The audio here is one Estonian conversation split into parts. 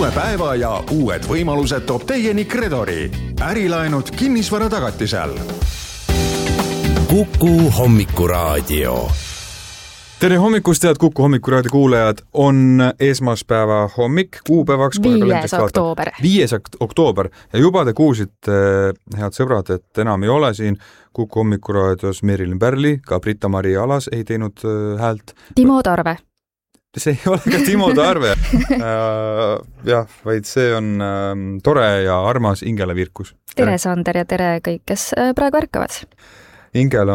Uue päeva ja uued võimalused toob teieni Kredori. Ärilaenud kinnisvara tagatisel. Kuku Hommikuraadio. Tere hommikust, head Kuku Hommikuraadio kuulajad. On esmaspäeva hommik, kuupäevaks 5. oktoober. 5. oktoober. Ja juba te kuulsite, head sõbrad, et enam ei ole siin Kuku Hommikuraadios Merilin Pärli, ka Britta-Mari Alas ei teinud häält. Timo Tarve. See ei ole ka Timo Tarve. Jah, vaid see on tore ja armas Ingela Virkus. Tere Sander ja tere kõik, kes praegu ärkavad. Ingela,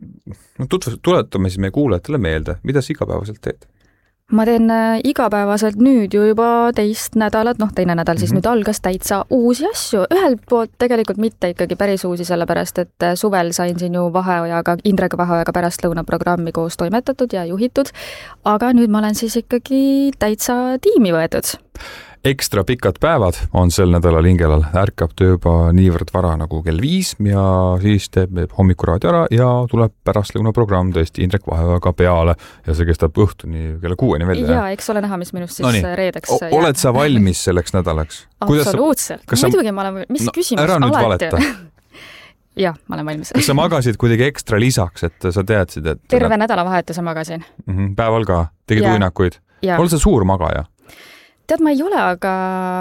tuletame siis meie kuulajatele meelde, mida sa igapäevaselt teed? Ma teen igapäevaselt nüüd ju juba teist nädalat, teine nädal siis nüüd algas täitsa uusi asju. Ühelt poolt tegelikult mitte ikkagi päris uusi, sellepärast et suvel sain siin ju Vaheojaga, Indrek Vaheojaga pärastlõunaprogrammi koos toimetatud ja juhitud, aga nüüd ma olen siis ikkagi täitsa tiimi võetud. Ekstra pikad päevad on sel nädalal Ingelal. Ärkab töö juba niivõrd vara nagu kell 5 ja siis teeb hommikuraadio ära ja tuleb pärastlõunaprogramm tõesti Indrek Vaheojaga peale ja see kestab õhtuni kella 6 välja. Ja eks ole näha, mis minust siis reedeks oled sa valmis selleks nädalaks? Absoluutselt. Muidugi ma olen, mis küsimus ära nüüd alati? Valeta. Jah, ma olen valmis. Kas sa magasid kuidagi ekstra lisaks, et sa teadsid, et... Terve nädalavahetuse magasin. Päeval ka? Tegid uinakuid? Oled sa suur magaja? Tead, ma ei ole, aga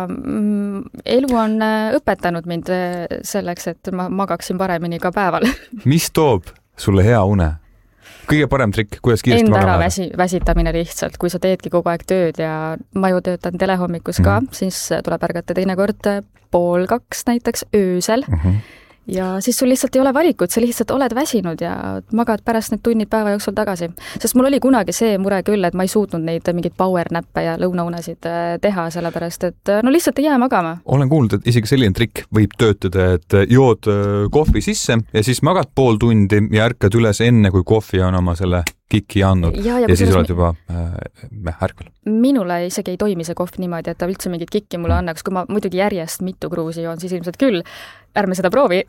elu on õpetanud mind selleks, et ma magaksin paremini ka päeval. Mis toob sulle hea une? Kõige parem trikk, kuidas kiiresti magama? Enda ära väsitamine lihtsalt, kui sa teedki kogu aeg tööd ja ma ju töötan telehommikus ka, siis tuleb ärgata teinekord 1:30 näiteks öösel. Ja siis sul lihtsalt ei ole valikut, sa lihtsalt oled väsinud ja magad pärast need tunnid päeva jooksul tagasi. Sest mul oli kunagi see mure küll, et ma ei suutnud neid mingid powernäppe ja lõunaunesid teha, sellepärast et lihtsalt ei jää magama. Olen kuulnud, et isegi selline trikk võib töötada, et jood kohvi sisse ja siis magad pool tundi ja ärkad üles enne, kui kohvi on oma selle kiki andnud ja siis oled juba ärkvel. Minule isegi ei toimi see kohv niimoodi, et ta üldse mingit kikki mulle annaks. Kui ma muidugi järjest mitu kruusi joon, siis ilmselt küll, ärme seda proovi,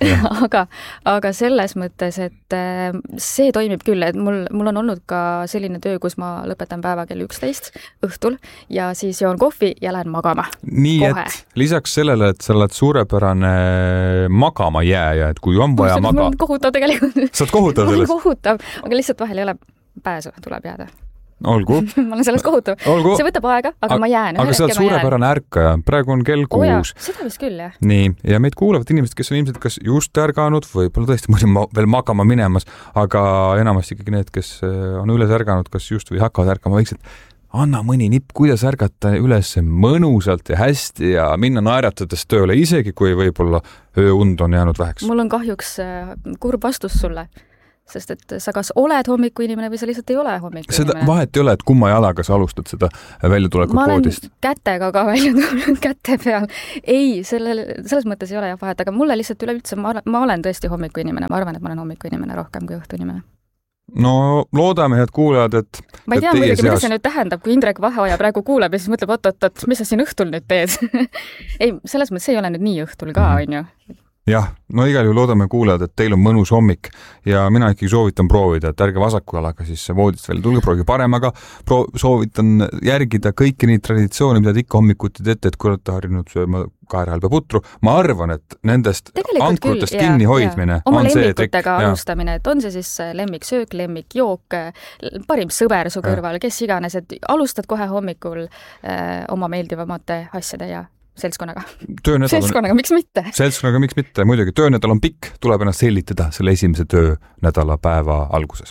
aga selles mõttes, et see toimib küll, et mul on olnud ka selline töö, kus ma lõpetan päeva kell 11 õhtul ja siis joon kohvi ja lähen magama. Nii, kohe. Et lisaks sellele, et sa oled suurepärane magama jääja, et kui on vaja Ma olen kohutav tegelikult. Sa oled kohutav sellest? Ma olen kohutav, aga lihtsalt vahel ei ole pääsu, tuleb jääda. Olgu. Ma olen sellest kohutav. See võtab aega, aga ma jään. Aga sa oled suurepärane ärkaja. Praegu on kell 6. Seda vist küll, jah. Nii, ja meid kuulavad inimesed, kes on ilmselt kas just ärganud või pole tõesti mõni veel magama minemas, aga enamasti ikkagi need, kes on üles ärganud, kas just või hakkavad ärkama vaikselt. Anna mõni nipp, kuidas ärgata üles mõnusalt ja hästi ja minna naeratades tööle, isegi kui võib-olla ööund on jäänud väheks. Mul on kahjuks kurb vastus sulle. Sest et sa kas oled hommikuinimene või sa lihtsalt ei ole hommikuinimene. Seda vahet ei ole, et kumma jalaga sa alustad seda väljatulekut poodist. Ma olen kätega ka välja tulnud käte peal. Ei, selles mõttes ei ole jah vahet, aga mulle lihtsalt üleüldse, ma olen tõesti hommikuinimene. Ma arvan, et ma olen hommikuinimene rohkem kui õhtuinimene. No loodame, head kuulajad, et... Ma ei tea muidugi, mida see nüüd tähendab, kui Indrek Vaheoja praegu kuuleb ja siis mõtleb, oot, mis sa siin õhtul nüüd teed? Ei, selles mõttes ei ole nüüd nii õhtul ka, on ju. Jah, no igal juhul loodame kuulajad, et teil on mõnus hommik ja mina ikkagi soovitan proovida, et ärge vasaku jalaga siis voodist välja tulge, proovige paremaga, soovitan järgida kõiki neid traditsioone, mida te ikka hommikuti teete, et kui olete harjunud sööma 2 häälbepuutru. Ma arvan, et nendest ankrutest kinni hoidmine oma on see trikk. Alustamine, et on see siis lemmiksöök, lemmikjook, parim sõber su kõrval, kes iganes, et alustad kohe hommikul oma meeldivamate asjade ja seltskonnaga. Miks mitte? Seltskonnaga, miks mitte? Muidugi, töönädal on pikk, tuleb ennast sellitada selle esimese töönädala päeva alguses.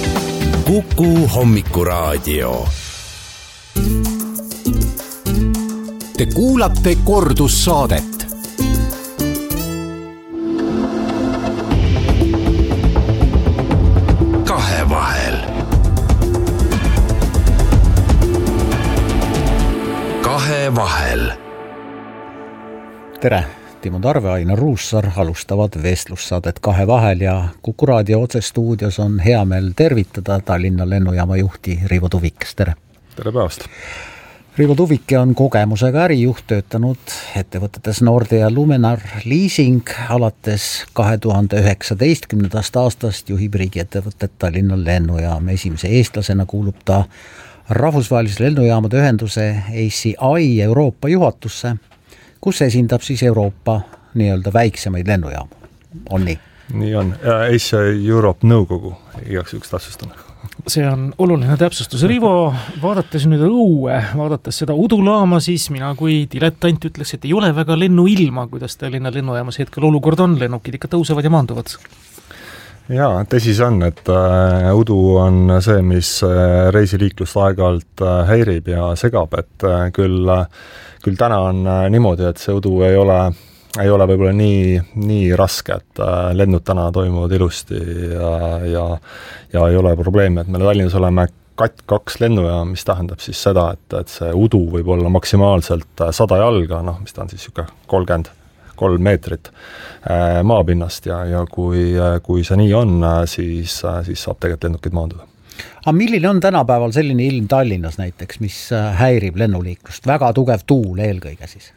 Kuku Hommikuraadio. Te kuulate kordussaadet. Kahevahel. Kahevahel. Tere, Timo Tarve, Ainar Ruussaar alustavad vestlussaadet Kahevahel ja Kuku Raadio otsestuudios on hea meel tervitada Tallinna lennujaama juhti Riivo Tuvikes. Tere! Tere päevast! Riivo Tuvike on kogemusega ärijuht, töötanud ettevõtetes Nordea Luminar Leasing alates 2019. aastast juhib riigiettevõtet Tallinna lennujaam. Esimese eestlasena kuulub ta rahvusvahelise lennujaamade ühenduse ACI Euroopa juhatusse, kus esindab siis Euroopa nii-öelda väiksemaid lennujaamu. On nii? Nii on. ACI Europe nõukogu, igaks üks täpsustan. See on oluline täpsustus. Rivo, vaadates nüüd õue, vaadates seda udulaama, siis mina kui dilettant ütleks, et ei ole väga lennuilma, kuidas Tallinna lennujaamas hetkel olukord on, lennukid ikka tõusevad ja maanduvad. Jaa, tõsi see on, et udu on see, mis reisiliiklust aeg-ajalt häirib ja segab, et küll täna on niimoodi, et see udu ei ole võib-olla nii raske, et lennud täna toimuvad ilusti ja ei ole probleemi, et me Tallinnas oleme KAT2 lennujaam, mis tähendab siis seda, et see udu võib olla maksimaalselt 100 jalga, mis ta on siis 33 meetrit maapinnast ja kui see nii on, siis saab tegelikult lennukid maanduda. Aga milline on tänapäeval selline ilm Tallinnas näiteks, mis häirib lennuliiklust? Väga tugev tuul eelkõige siis?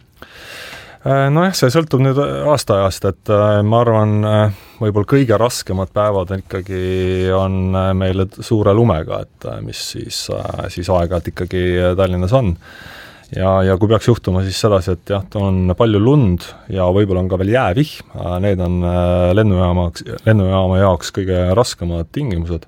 Nojah, see sõltub nüüd aastaajast, et ma arvan, võib-olla kõige raskemad päevad ikkagi on meile suure lumega, et mis siis aeg-ajalt ikkagi Tallinnas on. Ja kui peaks juhtuma siis sedasi, et jah, on palju lund ja võib-olla on ka veel jäävihm, need on lennujaama jaoks kõige raskemad tingimused.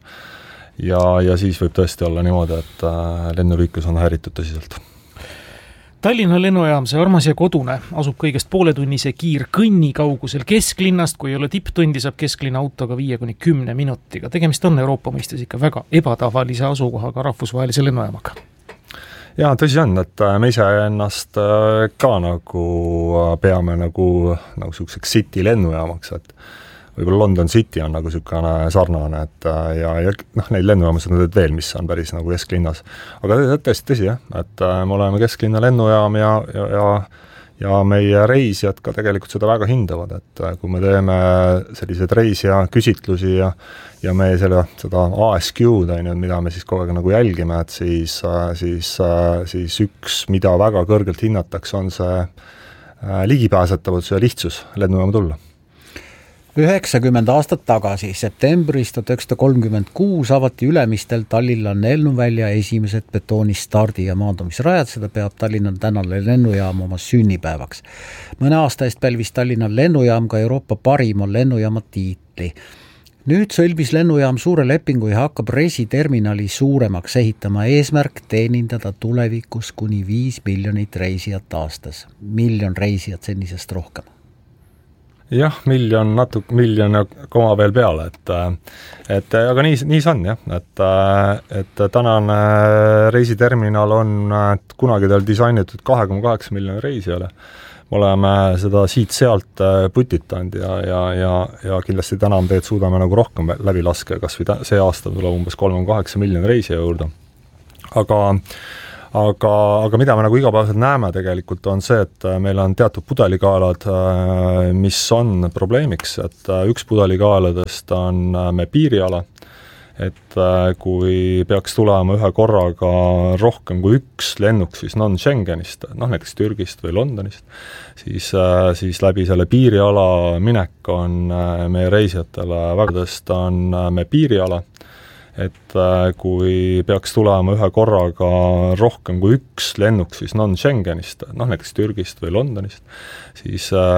Ja siis võib tõesti olla niimoodi, et lennuliiklus on häiritud tõsiselt. Tallinna lennujaam, see armas ja kodune, asub kõigest pooletunnise kiirkõnni kaugusel kesklinnast, kui ei ole tipptundi, saab kesklinna autoga 5-10 minutiga. Tegemist on Euroopa mõistes ikka väga ebatavalise asukohaga rahvusvahelise lennujaamaga. Jaa, tõsi on, et me ise ennast ka nagu peame nagu selliseks city lennujaamaks, et võib-olla London City on nagu niisugune sarnane, et ja neid lennujaamas on veel, mis on päris nagu kesklinnas. Aga tõsi jah, et me oleme kesklinna lennujaam ja meie reisijad ka tegelikult seda väga hindavad, et kui me teeme sellised reisija küsitlusi ja me seda ASQ-d, mida me siis kogu aeg nagu jälgime, et siis üks, mida väga kõrgelt hinnatakse, on see ligipääsetavus ja lihtsus lennujaama tulla. 90 aastat tagasi, septembris 1936 avati Ülemistel Tallinna lennuvälja esimesed betoonist stardi- ja maandumisrajad, seda peab Tallinna tänane lennujaam oma sünnipäevaks. Mõne aasta eest pälvis Tallinna lennujaam ka Euroopa parima lennujaama tiitli. Nüüd sõlmis lennujaam suure lepingu ja hakkab reisiterminali suuremaks ehitama, eesmärk teenindada tulevikus kuni 5 miljonit reisijat aastas. Miljon reisijat senisest rohkem. Jah, miljon ja koma veel peale, et aga nii see on jah, et tänane reisiterminal on kunagi tal disainitud 2,8 miljoni reisijale. Me oleme seda siit-sealt putitanud ja kindlasti täna me suudame nagu rohkem läbi laske, kas või see aasta tuleb umbes 3,8 miljoni reisija juurde. Aga mida me nagu igapäevaselt näeme tegelikult on see, et meil on teatud pudelikaelad, mis on probleemiks, et üks pudelikaeladest on me piiriala, et kui peaks tulema ühe korraga rohkem kui üks lennuk siis non-Schengenist, näiteks Türgist või Londonist, siis läbi selle piiriala minek on meie reisijatele vägedest on me piiriala, et kui peaks tulema ühe korraga rohkem kui üks lennuk siis non-Schengenist, näiteks Türgist või Londonist, siis